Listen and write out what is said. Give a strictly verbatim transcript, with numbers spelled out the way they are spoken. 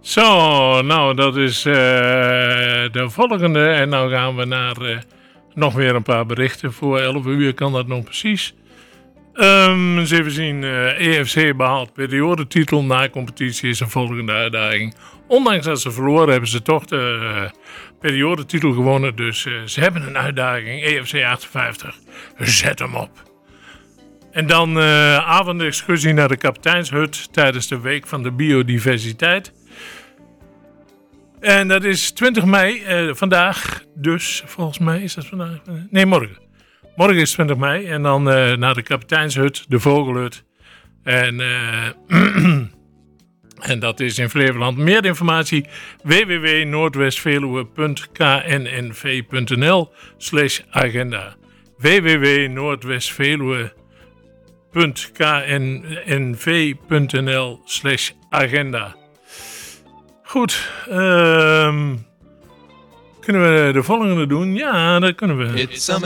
Zo, nou dat is uh, de volgende. En nou gaan we naar uh, nog weer een paar berichten. Voor elf uur kan dat nog precies. Um, eens even zien. Uh, E F C behaalt periodetitel. Na competitie is een volgende uitdaging. Ondanks dat ze verloren hebben ze toch de uh, periodetitel gewonnen. Dus uh, ze hebben een uitdaging. E F C achtenvijftig. Zet hem op. En dan uh, avondexcursie naar de kapiteinshut tijdens de week van de biodiversiteit. En dat is twintig mei, uh, vandaag dus, volgens mij is dat vandaag, nee morgen. Morgen is twintig mei en dan uh, naar de kapiteinshut, de vogelhut. En, uh, en dat is in Flevoland. Meer informatie w w w punt noordwestveluwe punt k n n v punt n l slash agenda. w w w punt noordwestveluwe punt k n n v punt n l slash agenda. Goed, um, kunnen we de volgende doen? Ja, dat kunnen we.